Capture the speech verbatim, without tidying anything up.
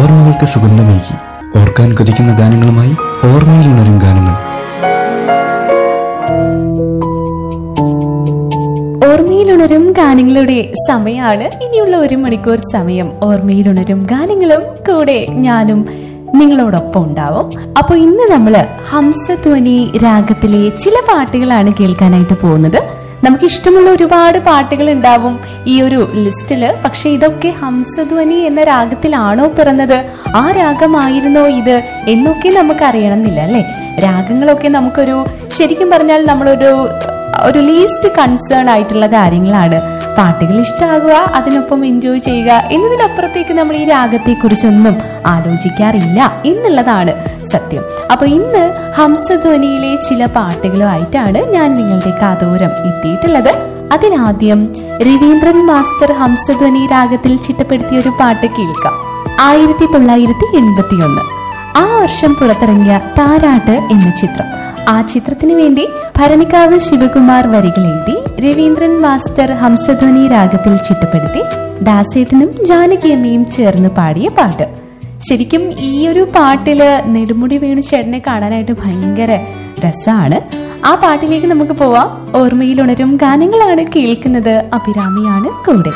ഓർമ്മകൾക്ക് സുഗന്ധമേകി. ഓർക്കാൻ കൊതിക്കുന്ന ഗാനങ്ങളുമായി ഓർമ്മയിൽ ഉണരും ഗാനങ്ങൾ. ഓർമ്മയിലുണരും ഗാനങ്ങളുടെ സമയമാണ്. ഇനിയുള്ള ഒരു മണിക്കൂർ സമയം ഓർമ്മയിലുണരും ഗാനങ്ങളും കൂടെ ഞാനും നിങ്ങളോടൊപ്പം ഉണ്ടാവും. അപ്പൊ ഇന്ന് നമ്മള് ഹംസധ്വനി രാഗത്തിലെ ചില പാട്ടുകളാണ് കേൾക്കാനായിട്ട് പോകുന്നത്. നമുക്ക് ഇഷ്ടമുള്ള ഒരുപാട് പാട്ടുകൾ ഉണ്ടാവും ഈ ഒരു ലിസ്റ്റില്. പക്ഷെ ഇതൊക്കെ ഹംസധ്വനി എന്ന രാഗത്തിലാണോ പിറന്നത്, ആ രാഗമായിരുന്നോ ഇത് എന്നൊക്കെ നമുക്ക് അറിയണമെന്നില്ല അല്ലെ. രാഗങ്ങളൊക്കെ നമുക്കൊരു ശരിക്കും പറഞ്ഞാൽ നമ്മളൊരു ഒരു ലീസ്റ്റ് കൺസേൺ ആയിട്ടുള്ള കാര്യങ്ങളാണ്. പാട്ടുകൾ ഇഷ്ടമാകുക, അതിനൊപ്പം എൻജോയ് ചെയ്യുക എന്നതിനപ്പുറത്തേക്ക് നമ്മൾ ഈ രാഗത്തെ കുറിച്ചൊന്നും ആലോചിക്കാറില്ല എന്നുള്ളതാണ് സത്യം. അപ്പൊ ഇന്ന് ഹംസധ്വനിയിലെ ചില പാട്ടുകളുമായിട്ടാണ് ഞാൻ നിങ്ങളുടെ കാതോരം എത്തിയിട്ടുള്ളത്. അതിനാദ്യം രവീന്ദ്രൻ മാസ്റ്റർ ഹംസധ്വനി രാഗത്തിൽ ചിട്ടപ്പെടുത്തിയ ഒരു പാട്ട് കേൾക്കാം. ആയിരത്തി തൊള്ളായിരത്തി എൺപത്തി ഒന്ന് ആ വർഷം പുറത്തിറങ്ങിയ താരാട്ട് എന്ന ചിത്രം. ആ ചിത്രത്തിന് വേണ്ടി ഭരണിക്കാവ് ശിവകുമാർ വരികൾ എഴുതി രവീന്ദ്രൻ മാസ്റ്റർ ഹംസധ്വനി രാഗത്തിൽ ചിട്ടപ്പെടുത്തി ദാസേട്ടനും ജാനകിയമ്മയും ചേർന്ന് പാടിയ പാട്ട്. ശരിക്കും ഈ ഒരു പാട്ടില് നെടുമുടി വേണു ചേട്ടനെ കാണാനായിട്ട് ഭയങ്കര രസമാണ്. ആ പാട്ടിലേക്ക് നമുക്ക് പോവാം. ഓർമ്മയിൽ ഉണരും ഗാനങ്ങളാണ് കേൾക്കുന്നത്. അഭിരാമിയാണ് കൂടെ.